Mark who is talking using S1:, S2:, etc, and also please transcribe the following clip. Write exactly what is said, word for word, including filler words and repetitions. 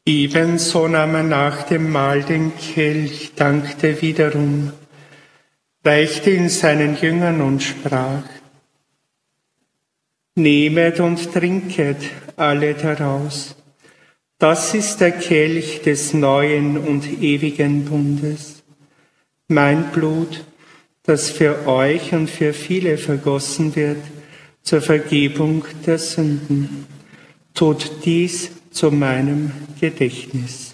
S1: Ebenso nahm er nach dem Mahl den Kelch, dankte wiederum, reichte ihn seinen Jüngern und sprach: Nehmet und trinket alle daraus. Das ist der Kelch des neuen und ewigen Bundes. Mein Blut, das für euch und für viele vergossen wird, zur Vergebung der Sünden. Tut dies zu meinem Gedächtnis.